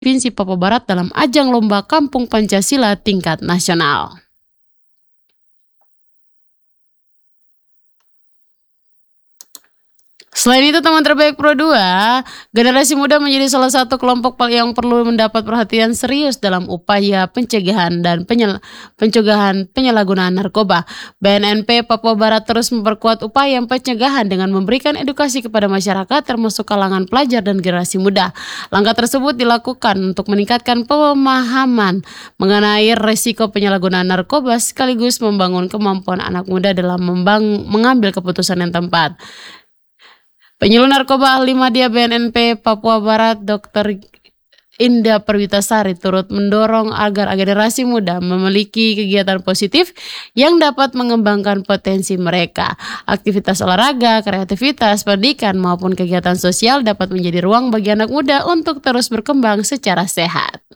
Provinsi Papua Barat dalam ajang lomba Kampung Pancasila tingkat nasional. Selain itu, teman terbaik Pro 2, generasi muda menjadi salah satu kelompok yang perlu mendapat perhatian serius dalam upaya pencegahan dan pencegahan penyalahgunaan narkoba. BNNP Papua Barat terus memperkuat upaya pencegahan dengan memberikan edukasi kepada masyarakat termasuk kalangan pelajar dan generasi muda. Langkah tersebut dilakukan untuk meningkatkan pemahaman mengenai risiko penyalahgunaan narkoba sekaligus membangun kemampuan anak muda dalam mengambil keputusan yang tepat. Penyuluh narkoba ahli media BNNP Papua Barat Dr. Indah Perwitasari turut mendorong agar generasi muda memiliki kegiatan positif yang dapat mengembangkan potensi mereka. Aktivitas olahraga, kreativitas, pendidikan maupun kegiatan sosial dapat menjadi ruang bagi anak muda untuk terus berkembang secara sehat.